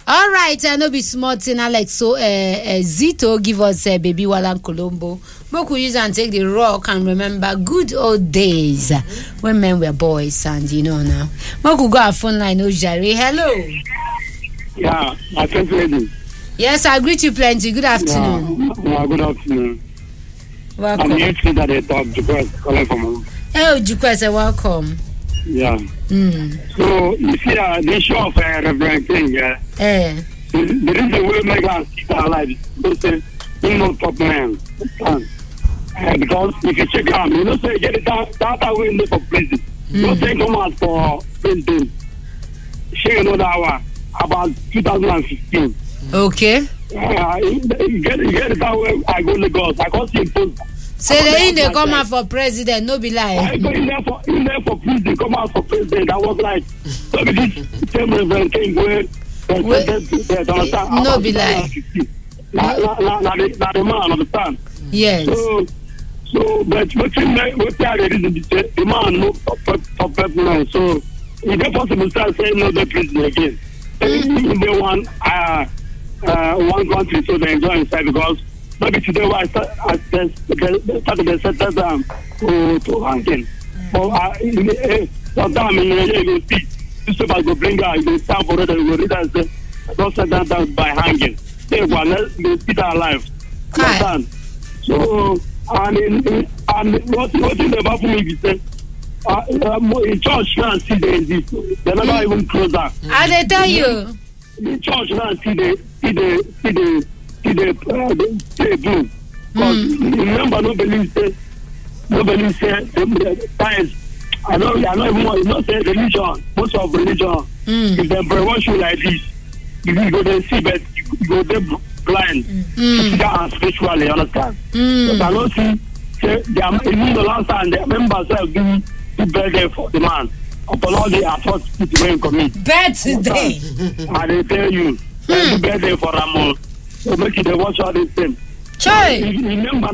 All right, I know be smart in Alex. So, Zito give us Baby Walan Colombo. Moku use and take the rock and remember good old days when men were boys, and you know now. Moku go our phone line, Ojari. Hello. Yeah, my first lady. Yes, I greet you plenty. Good afternoon. Yeah, good afternoon. Welcome. I'm here to that I talk because calling from home. Hey, Jukwese, welcome. Yeah. So you see the issue of Reverend King, yeah. Eh. The reason we make us keep our lives because you know top man. Because if you check out, you know say get it that way in the for prison. You say come out for prison. She you know that one about 2015. Okay. Get it that way. I go Lagos. I can't see post. Say they come out for president, no be lie. I go in there for prison, come out for president. I was like, so this same Reverend King where no be lie. Now the man understand. Yes. So but what the man no for president. So is it possible to start saying no the president again? In the one country so they enjoy inside because maybe today I started the settlers to hanging. Sometimes you go see this stuff go bring out, you go stand for it, you go read and say, don't set that down by hanging. They go and keep our life. Understand? So, and what is about me is that in church now see they never even close that. I they tell you. In church now see the boom. Because remember nobody say the times I know even more, you know say religion, most of religion, if they brainwash you like this, you go there see but you go there blind, physically and spiritually, you understand? But I don't see say they are in the last time their members have been to birthday for the man. Upon all the efforts to rain commit. Birthday. I they tell you, happy birthday for Ramon. So make you watch all this thing. Choi. Remember